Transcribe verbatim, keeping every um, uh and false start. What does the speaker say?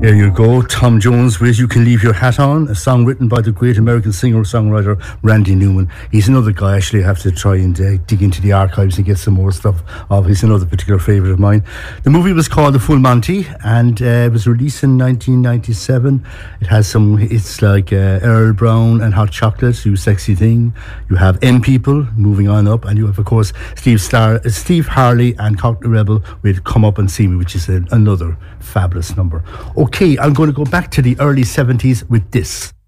There you go, Tom Jones with You Can Leave Your Hat On, a song written by the great American singer-songwriter Randy Newman. He's another guy actually I have to try and uh, dig into the archives and get some more stuff of. He's another particular favourite of mine. The movie was called The Full Monty, and uh, it was released in nineteen ninety-seven. It has some hits like uh, Earl Brown and Hot Chocolate, You Sexy Thing. You have M People, Moving On Up, and you have, of course, Steve Star, uh, Steve Harley and Cockney Rebel with Come Up and See Me, which is a, another fabulous number. Okay, I'm going to go back to the early seventies with this.